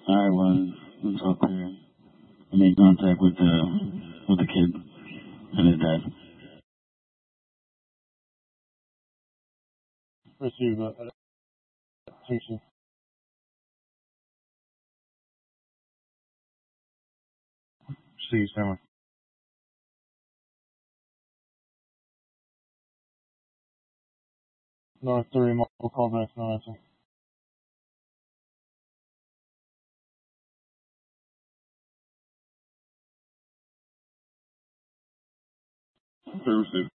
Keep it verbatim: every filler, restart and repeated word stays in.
All right, well, it's all clear. I made contact with the with the kid and his dad. Receive that. Thank you. See you, Stanley. North three, multiple callbacks, no answer. Clear receive.